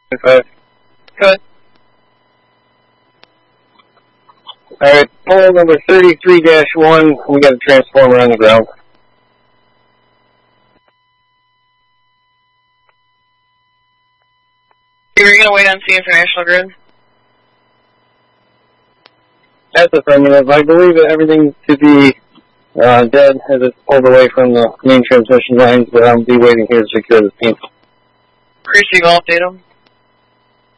5. Good. Alright, pole number 33-1, we got a transformer on the ground. You're going to wait on CN for National Grid? That's affirmative. I believe that everything to be dead as it's pulled away from the main transmission lines, but I'll be waiting here to secure the team. Chris, you go update them?